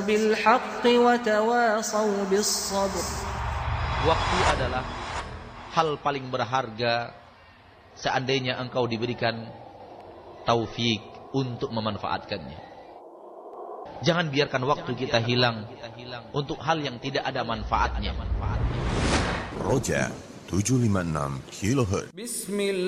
بالحق وتواصوا بالصبر. Waktu adalah hal paling berharga seandainya engkau diberikan taufik untuk memanfaatkannya. Jangan biarkan waktu kita hilang untuk hal yang tidak ada manfaatnya. Roja 756 kHz.